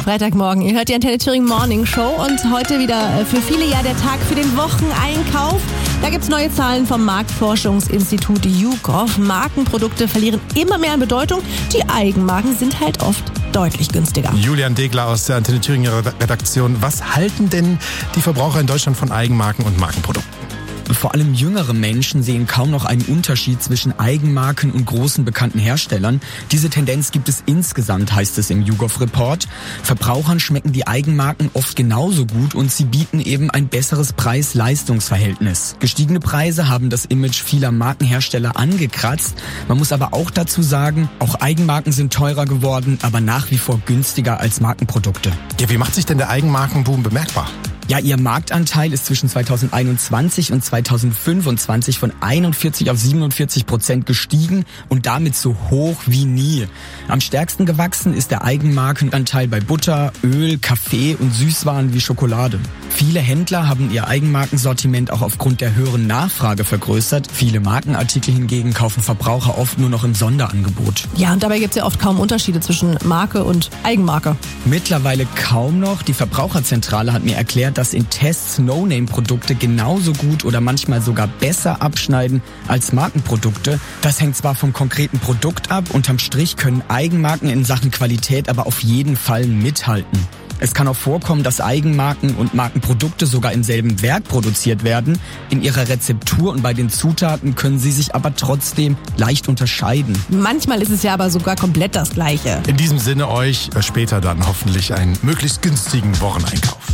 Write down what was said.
Freitagmorgen. Ihr hört die Antenne Thüringen Morning Show und heute wieder für viele ja der Tag für den Wocheneinkauf. Da gibt's neue Zahlen vom Marktforschungsinstitut YouGov. Markenprodukte verlieren immer mehr an Bedeutung. Die Eigenmarken sind halt oft deutlich günstiger. Julian Degler aus der Antenne Thüringen Redaktion. Was halten denn die Verbraucher in Deutschland von Eigenmarken und Markenprodukten? Vor allem jüngere Menschen sehen kaum noch einen Unterschied zwischen Eigenmarken und großen bekannten Herstellern. Diese Tendenz gibt es insgesamt, heißt es im YouGov-Report. Verbrauchern schmecken die Eigenmarken oft genauso gut und sie bieten eben ein besseres Preis-Leistungs-Verhältnis. Gestiegene Preise haben das Image vieler Markenhersteller angekratzt. Man muss aber auch dazu sagen, auch Eigenmarken sind teurer geworden, aber nach wie vor günstiger als Markenprodukte. Ja, wie macht sich denn der Eigenmarkenboom bemerkbar? Ja, ihr Marktanteil ist zwischen 2021 und 2025 von 41 auf 47% gestiegen und damit so hoch wie nie. Am stärksten gewachsen ist der Eigenmarkenanteil bei Butter, Öl, Kaffee und Süßwaren wie Schokolade. Viele Händler haben ihr Eigenmarkensortiment auch aufgrund der höheren Nachfrage vergrößert. Viele Markenartikel hingegen kaufen Verbraucher oft nur noch im Sonderangebot. Ja, und dabei gibt's ja oft kaum Unterschiede zwischen Marke und Eigenmarke. Mittlerweile kaum noch. Die Verbraucherzentrale hat mir erklärt, dass in Tests No-Name-Produkte genauso gut oder manchmal sogar besser abschneiden als Markenprodukte. Das hängt zwar vom konkreten Produkt ab, unterm Strich können Eigenmarken in Sachen Qualität aber auf jeden Fall mithalten. Es kann auch vorkommen, dass Eigenmarken und Markenprodukte sogar im selben Werk produziert werden. In ihrer Rezeptur und bei den Zutaten können sie sich aber trotzdem leicht unterscheiden. Manchmal ist es ja aber sogar komplett das Gleiche. In diesem Sinne euch später dann hoffentlich einen möglichst günstigen Wocheneinkauf.